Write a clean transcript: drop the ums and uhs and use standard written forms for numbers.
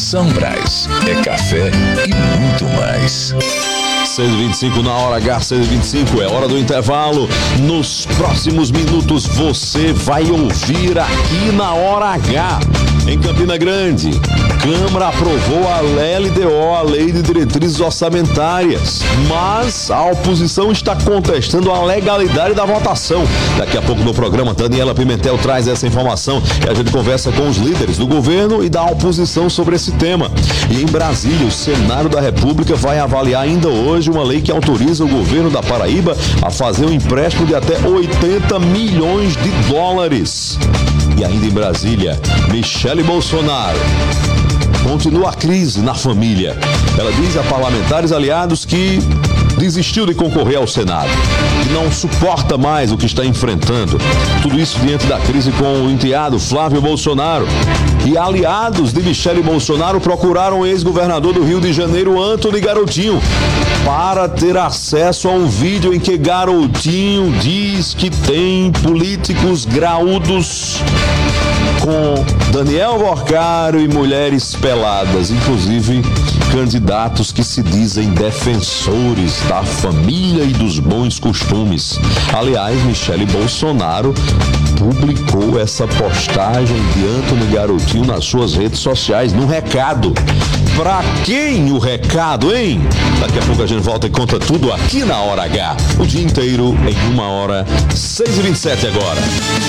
São Brás é café e muito mais. 6h25 na hora H, 6h25, é hora do intervalo. Nos próximos minutos você vai ouvir aqui na hora H. Em Campina Grande, Câmara aprovou a LDO, a Lei de Diretrizes Orçamentárias, mas a oposição está contestando a legalidade da votação. Daqui a pouco no programa, Daniela Pimentel traz essa informação e a gente conversa com os líderes do governo e da oposição sobre esse tema. E em Brasília, o Senado da República vai avaliar ainda hoje uma lei que autoriza o governo da Paraíba a fazer um empréstimo de até 80 milhões de dólares. E ainda em Brasília, Michele Bolsonaro. Continua a crise na família. Ela diz a parlamentares aliados que desistiu de concorrer ao Senado, que não suporta mais o que está enfrentando. Tudo isso diante da crise com o enteado Flávio Bolsonaro. E aliados de Michele Bolsonaro procuraram o ex-governador do Rio de Janeiro, Antony Garotinho, para ter acesso a um vídeo em que Garotinho diz que tem políticos graúdos com Daniel Borcário e mulheres peladas, inclusive candidatos que se dizem defensores da família e dos bons costumes. Aliás, Michele Bolsonaro publicou essa postagem de Antony Garotinho nas suas redes sociais, num recado. Pra quem o recado, hein? Daqui a pouco a gente volta e conta tudo aqui na Hora H. O dia inteiro em 1 hora, 6h27 agora.